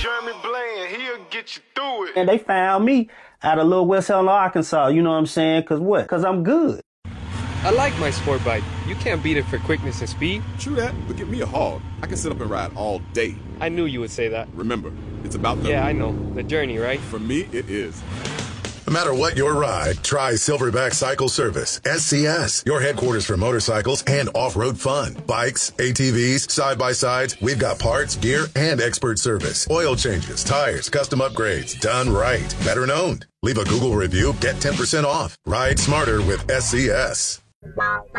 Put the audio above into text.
Jeremy Bland, he'll get you through it. And they found me out of Little West Helena, Arkansas. You know what I'm saying? Cause what? Cause I'm good. I like my sport bike. You can't beat it for quickness and speed. True that, but give me a hog. I can sit up and ride all day. I knew you would say that. Remember, it's about the... Yeah, I know. The journey, right? For me, it is. No matter what your ride, try Silverback Cycle Service, SCS, your headquarters for motorcycles and off-road fun. Bikes, ATVs, side-by-sides, we've got parts, gear, and expert service. Oil changes, tires, custom upgrades, done right. Veteran owned. Leave a Google review, get 10% off. Ride smarter with SCS.